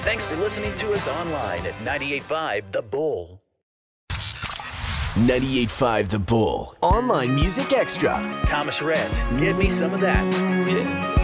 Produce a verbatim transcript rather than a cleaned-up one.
Thanks for listening to us online at ninety-eight point five The Bull. ninety-eight point five The Bull. Online Music Extra. Thomas Rhett, give me some of that. Yeah.